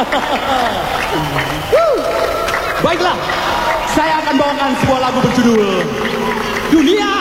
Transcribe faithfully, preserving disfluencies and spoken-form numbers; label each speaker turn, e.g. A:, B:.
A: Baiklah, saya akan bawakan sebuah lagu berjudul Dunia